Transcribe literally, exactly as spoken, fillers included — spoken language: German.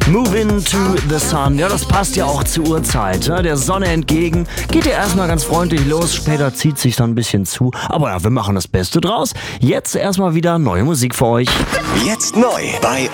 Move into the sun. Ja, das passt ja auch zur Uhrzeit. Ja, der Sonne entgegen. Geht ja erstmal ganz freundlich los. Später zieht sich dann ein bisschen zu. Aber ja, wir machen das Beste draus. Jetzt erstmal wieder neue Musik für euch. Jetzt neu bei